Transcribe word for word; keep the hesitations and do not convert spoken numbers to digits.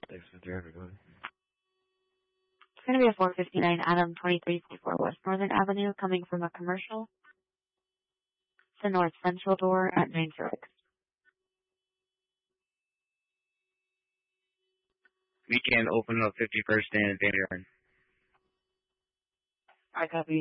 Thanks for the driver, go ahead. It's going to be a four fifty-nine Adam twenty-three forty-four West Northern Avenue coming from a commercial. It's the north central door at nine zero six. We can open up fifty-first and Van Buren. I copy.